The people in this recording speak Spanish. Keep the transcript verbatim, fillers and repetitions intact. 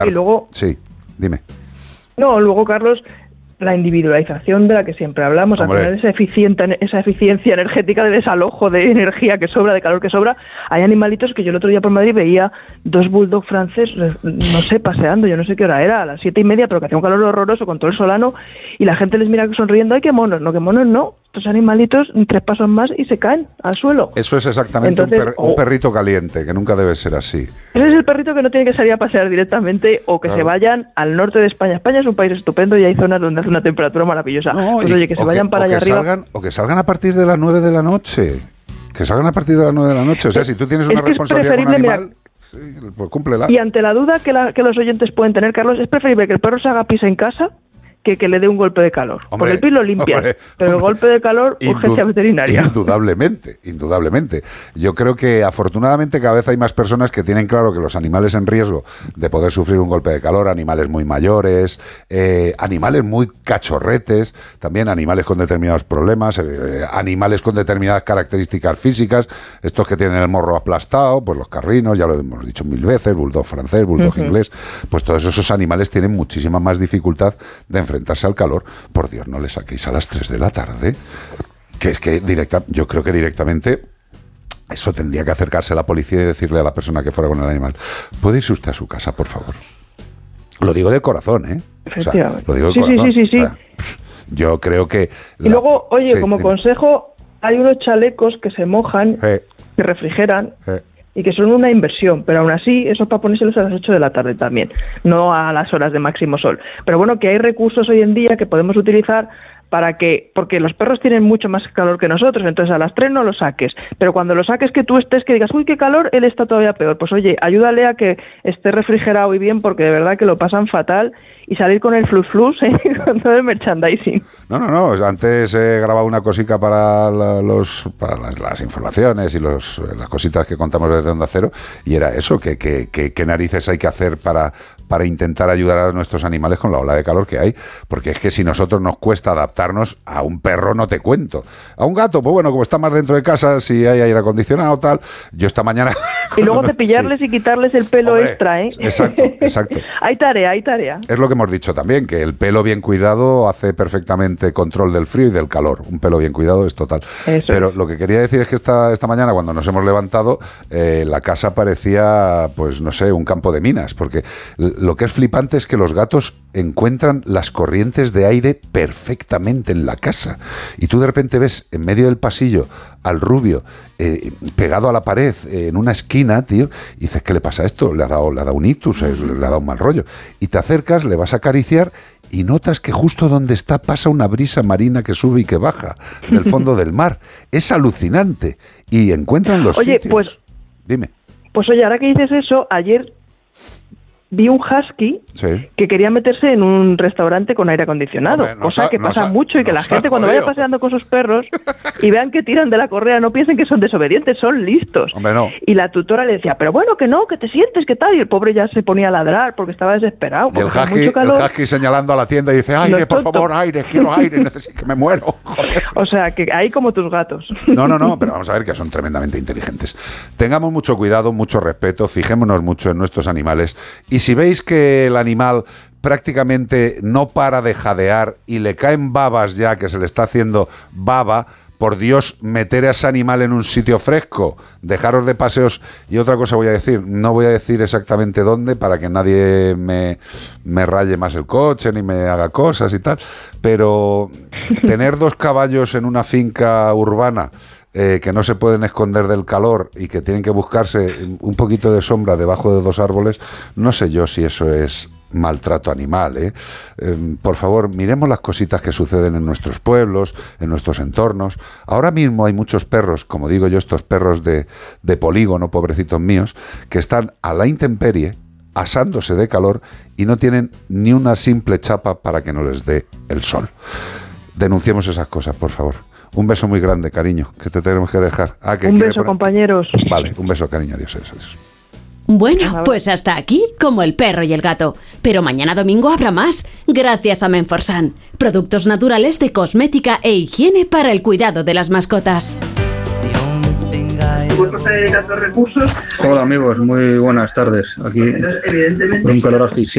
Y luego... Sí, dime. No, luego, Carlos, la individualización de la que siempre hablamos, al final esa, eficiente, esa eficiencia energética de desalojo de energía que sobra, de calor que sobra. Hay animalitos que yo el otro día por Madrid veía dos bulldog franceses, no sé, paseando, yo no sé qué hora era, a las siete y media, pero que hacía un calor horroroso con todo el solano, y la gente les mira sonriendo, ¡ay, qué monos! No, que monos no, estos animalitos tres pasos más y se caen al suelo. Eso es exactamente Entonces, un, per, un perrito caliente, que nunca debe ser así. Ese es el perrito que no tiene que salir a pasear directamente, o que claro. se vayan al norte de España. España es un país estupendo y hay zonas donde hace una temperatura maravillosa. No, pues oye, que se vayan que, para allá que arriba. Salgan, o que salgan a partir de las nueve de la noche. Que salgan a partir de las nueve de la noche. O sea, si tú tienes una es responsabilidad con un animal, mira, sí, pues cúmplela. Y ante la duda que, la, que los oyentes pueden tener, Carlos, es preferible que el perro se haga pis en casa que que le dé un golpe de calor. Hombre, porque el pis lo limpia, hombre, pero hombre, el golpe de calor, urgencia veterinaria. Indudablemente, indudablemente. Yo creo que afortunadamente cada vez hay más personas que tienen claro que los animales en riesgo de poder sufrir un golpe de calor, animales muy mayores, eh, animales muy cachorretes, también animales con determinados problemas, eh, animales con determinadas características físicas, estos que tienen el morro aplastado, pues los carrinos, ya lo hemos dicho mil veces, bulldog francés, bulldog uh-huh. inglés, pues todos esos animales tienen muchísima más dificultad de enfrentar enfrentarse al calor. Por Dios, no le saquéis a las tres de la tarde, que es que directa, yo creo que directamente eso tendría que acercarse a la policía y decirle a la persona que fuera con el animal, ¿puede irse usted a su casa, por favor? Lo digo de corazón, ¿eh? O sea, lo digo de sí, corazón. Sí, sí, sí, sí. O sea, yo creo que... Y la... luego, oye, sí, como dime. consejo, hay unos chalecos que se mojan, eh. que refrigeran, eh. y que son una inversión, pero aún así eso es para ponérselos a las ocho de la tarde también, no a las horas de máximo sol. Pero bueno, que hay recursos hoy en día que podemos utilizar para que, porque los perros tienen mucho más calor que nosotros, entonces a las tres no lo saques, pero cuando lo saques que tú estés, que digas, uy, qué calor, él está todavía peor, pues oye, ayúdale a que esté refrigerado y bien, porque de verdad que lo pasan fatal, y salir con el flus flus, ¿eh? con todo el merchandising. No, no, no, antes he grabado una cosica para, la, los, para las, las informaciones y los, las cositas que contamos desde Onda Cero, y era eso, que, que, que, que narices hay que hacer para... para intentar ayudar a nuestros animales con la ola de calor que hay, porque es que si nosotros nos cuesta adaptarnos a un perro, no te cuento. A un gato, pues bueno, como está más dentro de casa, si hay aire acondicionado, tal, yo esta mañana... Y luego cepillarles sí. y quitarles el pelo Hombre, extra, ¿eh? Exacto, exacto. Hay tarea, hay tarea. Es lo que hemos dicho también, que el pelo bien cuidado hace perfectamente control del frío y del calor. Un pelo bien cuidado es total. Eso Pero es. Lo que quería decir es que esta, esta mañana, cuando nos hemos levantado, eh, la casa parecía, pues no sé, un campo de minas, porque... Lo que es flipante es que los gatos encuentran las corrientes de aire perfectamente en la casa. Y tú de repente ves en medio del pasillo al rubio eh, pegado a la pared eh, en una esquina, tío, y dices, ¿qué le pasa a esto? Le ha dado, le ha dado un ictus, eh, le ha dado un mal rollo. Y te acercas, le vas a acariciar y notas que justo donde está pasa una brisa marina que sube y que baja del fondo del mar. Es alucinante. Y encuentran los Oye, sitios. pues... Dime. Pues oye, ahora que dices eso, ayer... vi un husky sí. que quería meterse en un restaurante con aire acondicionado, Hombre, no cosa que pasa no mucho y que no la gente cuando vaya paseando con sus perros y vean que tiran de la correa no piensen que son desobedientes, son listos. Hombre, no. Y la tutora le decía, pero bueno, que no, que te sientes, que tal, y el pobre ya se ponía a ladrar porque estaba desesperado. Y el husky, mucho calor. el husky señalando a la tienda y dice, aire, por favor, aire, quiero aire, necesito que me muero. Joder. O sea, que ahí como tus gatos. No, no, no, pero vamos a ver que son tremendamente inteligentes. Tengamos mucho cuidado, mucho respeto, fijémonos mucho en nuestros animales y si veis que el animal prácticamente no para de jadear y le caen babas ya, que se le está haciendo baba, por Dios, meter a ese animal en un sitio fresco, dejaros de paseos. Y otra cosa voy a decir, no voy a decir exactamente dónde para que nadie me, me raye más el coche ni me haga cosas y tal, pero tener dos caballos en una finca urbana Eh, que no se pueden esconder del calor y que tienen que buscarse un poquito de sombra debajo de dos árboles, no sé yo si eso es maltrato animal, ¿eh? Eh, por favor, miremos las cositas que suceden en nuestros pueblos, en nuestros entornos. Ahora mismo hay muchos perros, como digo yo, estos perros de, de polígono, pobrecitos míos, que están a la intemperie, asándose de calor y no tienen ni una simple chapa para que no les dé el sol. Denunciemos esas cosas, por favor. Un beso muy grande, cariño, que te tenemos que dejar. Ah, que un beso, poner... compañeros. Vale, un beso, cariño. Adiós, adiós, adiós. Bueno, pues hasta aquí, como el perro y el gato. Pero mañana domingo habrá más, gracias a Menforsan. Productos naturales de cosmética e higiene para el cuidado de las mascotas. Hola amigos, muy buenas tardes. Aquí con un calor asfixiante.